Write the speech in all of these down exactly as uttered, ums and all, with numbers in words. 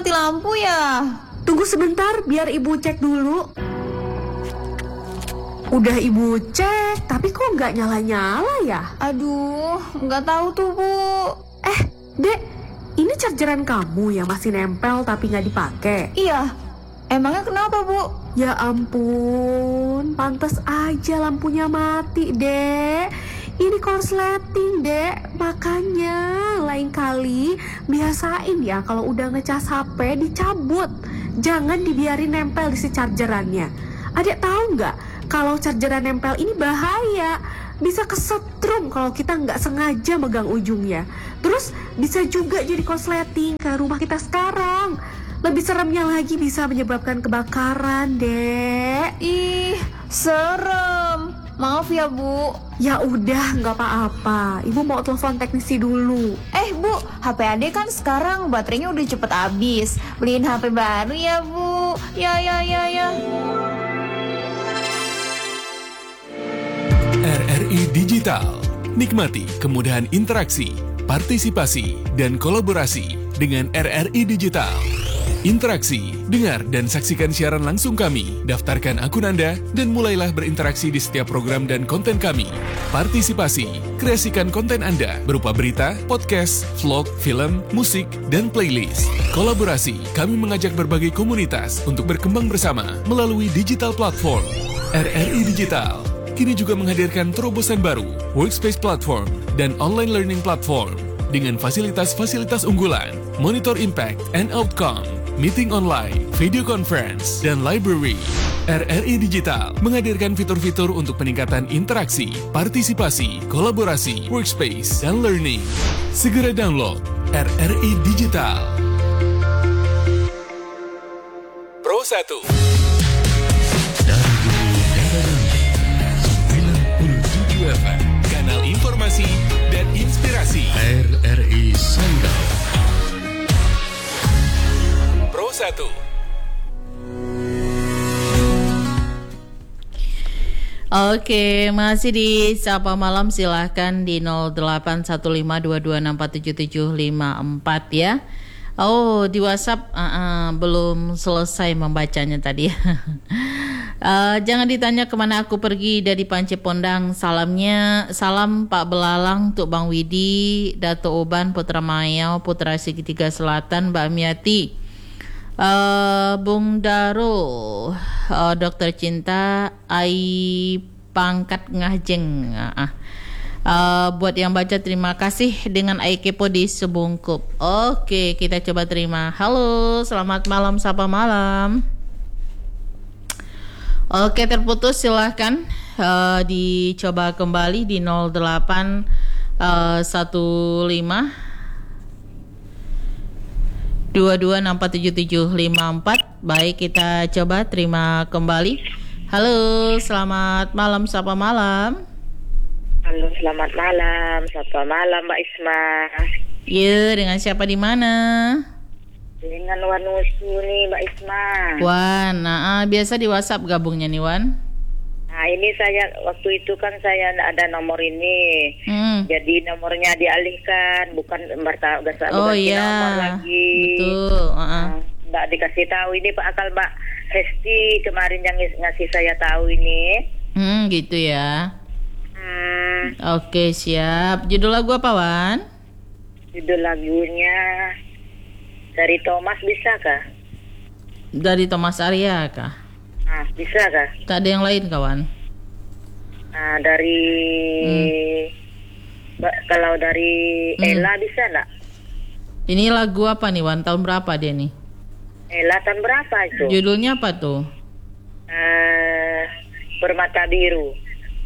mati lampu ya? Tunggu sebentar, biar ibu cek dulu. Udah ibu cek, tapi kok nggak nyala-nyala ya? Aduh, nggak tahu tuh Bu. Eh, Dek, ini chargeran kamu yang masih nempel tapi nggak dipakai? Iya, emangnya kenapa Bu? Ya ampun, pantas aja lampunya mati, Dek. Ini korsleting, Dek. Makanya lain kali biasain ya kalau udah ngecas H P dicabut. Jangan dibiarin nempel di si chargerannya. Adek tahu nggak kalau chargeran nempel ini bahaya? Bisa kesetrum kalau kita nggak sengaja megang ujungnya. Terus bisa juga jadi korsleting kayak rumah kita sekarang. Lebih seremnya lagi bisa menyebabkan kebakaran, Dek. Ih, serem. Maaf ya Bu. Ya udah, nggak apa-apa. Ibu mau telepon teknisi dulu. Eh Bu, H P Ade kan sekarang baterainya udah cepet habis. Beliin H P baru ya Bu. Ya ya ya ya. R R I Digital. Nikmati kemudahan interaksi, partisipasi, dan kolaborasi dengan R R I Digital. Interaksi, dengar dan saksikan siaran langsung kami, daftarkan akun Anda, dan mulailah berinteraksi di setiap program dan konten kami. Partisipasi, kreasikan konten Anda berupa berita, podcast, vlog, film, musik, dan playlist. Kolaborasi, kami mengajak berbagai komunitas untuk berkembang bersama melalui digital platform. R R I Digital kini juga menghadirkan terobosan baru, workspace platform, dan online learning platform dengan fasilitas-fasilitas unggulan, monitor impact and outcome, meeting online, video conference, dan library. R R I Digital menghadirkan fitur-fitur untuk peningkatan interaksi, partisipasi, kolaborasi, workspace, dan learning. Segera download R R I Digital. Pro satu. F M, kanal informasi dan inspirasi. R R I Sanggal Pro satu. Oke, masih di Sapa Malam, silahkan di nol delapan satu lima dua dua enam empat tujuh tujuh lima empat ya. Oh, di WhatsApp uh, uh, belum selesai membacanya tadi. Uh, jangan ditanya kemana aku pergi dari Panci Pondang. Salamnya, salam Pak Belalang untuk Bang Widi, Dato Uban, Putra Mayau, Putra Segitiga Selatan, Mbak Miati, uh, Bung Daro, uh, Dokter Cinta, Ai Pangkat Ngajeng. Uh, uh, buat yang baca terima kasih dengan Ai Kepo di sebungkup. Oke, kita coba terima. Halo, selamat malam, Sapa Malam. Oke, terputus, silahkan uh, dicoba kembali di nol delapan satu lima dua dua enam empat tujuh tujuh lima empat. Baik, kita coba terima kembali. Halo, selamat malam, Sapa Malam. Halo, selamat malam, Sapa Malam, Mbak Isma. Iya, dengan siapa di mana? Dengan Wan Nusu nih, Mbak Isma. Wan, nah, biasa di WhatsApp gabungnya nih, Wan. Nah, ini saya waktu itu kan saya ada nomor ini. Hmm. Jadi nomornya dialihkan, bukan berta gak oh, ganti iya. nomor lagi. Betul. Uh-uh. Nah, Mbak dikasih tahu ini Pak Akal Mbak Hesti kemarin yang ngasih saya tahu ini. Hmm, gitu ya. Hmm. Oke, siap. Judul lagu apa, Wan? Judul lagunya dari Thomas, bisa kah? Dari Thomas Arya kah? Nah, bisa kah? Tak ada yang lain, kawan? Nah, dari hmm. ba- kalau dari hmm. Ella bisa enggak? Ini lagu apa nih, Wan? Tahun berapa dia nih? Ella tahun berapa itu? Judulnya apa tuh? Uh, Permata Biru.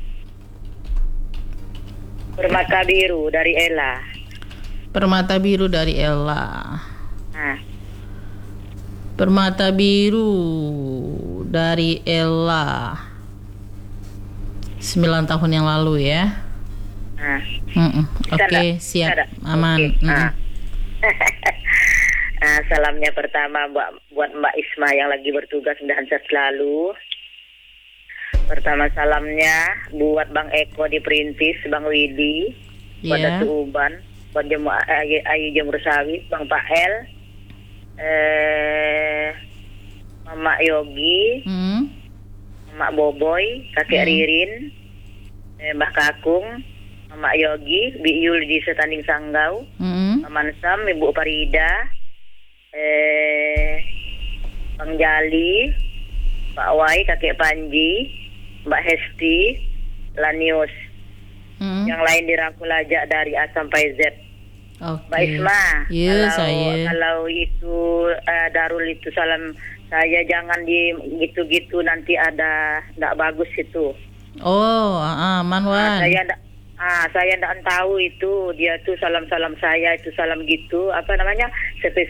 Permata Biru dari Ella. Permata Biru dari Ella. Nah. Permata Biru dari Ella. Sembilan tahun yang lalu ya. Nah. Oke, okay, siap. Ada. Aman. Okay. Nah. Nah, salamnya pertama buat, buat Mbak Isma yang lagi bertugas, mudah-mudahan sehat selalu. Pertama salamnya buat Bang Eko di Perintis, Bang Widi, buat yeah. Datu Uban, buat Jemaah Ayu Jemur Sawit, Bang Pael, eh, Mama Yogi, Hmm. Mama Boboy, Kakek Hmm. Ririn, eh, Mbah Kakung, Mama Yogi, Bi Yul di Setanding Sanggau, Hmm. Maman Sam, Ibu Farida, eh, Bang Jali, Pak Wai, Kakek Panji, Mbak Hesti, Lanius. Hmm. Yang lain dirangkul aja dari A sampai Z. Oke. Mbak Isma, Iya, kalau, saya. kalau itu eh, Darul itu salam saya, jangan di gitu-gitu, nanti ada ndak bagus itu. Oh, ah, aman Wan. Ah, saya ndak ah saya ndak tahu itu dia tuh salam-salam saya itu salam gitu apa namanya spesial